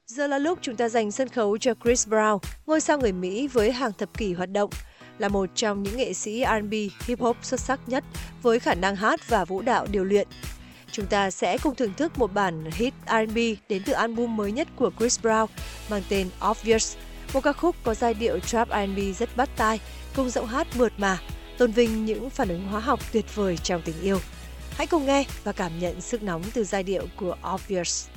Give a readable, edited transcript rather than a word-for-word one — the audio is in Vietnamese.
Giờ là lúc chúng ta dành sân khấu cho Chris Brown, ngôi sao người Mỹ với hàng thập kỷ hoạt động, là một trong những nghệ sĩ R&B hip hop xuất sắc nhất với khả năng hát và vũ đạo điều luyện. Chúng ta sẽ cùng thưởng thức một bản hit R&B đến từ album mới nhất của Chris Brown mang tên Obvious, một ca khúc có giai điệu trap R&B rất bắt tai, cùng giọng hát mượt mà, tôn vinh những phản ứng hóa học tuyệt vời trong tình yêu. Hãy cùng nghe và cảm nhận sức nóng từ giai điệu của Obvious.